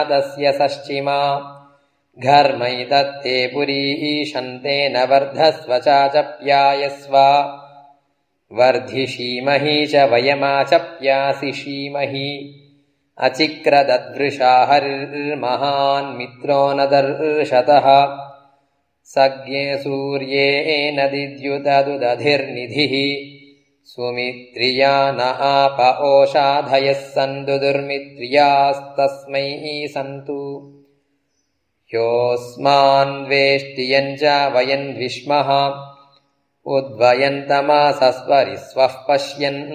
तस्य सश्चिमा घर्मैदत्ते पुरीशन्ते न वर्धस्व चाचप्यायस्व वर्धिषीमहि च वयमाचप्यासिषीमहि अचिक्रदद्वृषा हरिर्महान् मित्रो न दर्शतः सज्ञे सूर्येण दिद्युतदुदधिर्निधिः सुमित्रिया न आप ओषाधयः सन्तु दुर्मित्रियास्तस्मै सन्तु योऽस्मान्वेष्टियम् च वयन् विष्मः उद्वयन्तमासस्वरिस्वः पश्यन्